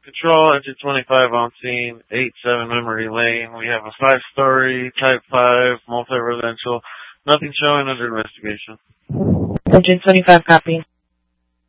Control, Engine 25 on scene, 8-7 Memory Lane. We have a 5-story, Type 5, multi-residential. Nothing showing under investigation. Engine 25, copy.